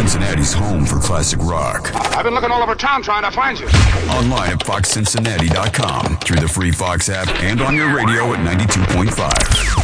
Cincinnati's home for classic rock. I've been looking all over town trying to find you. Online at foxcincinnati.com, through the free Fox app, and on your radio at 92.5.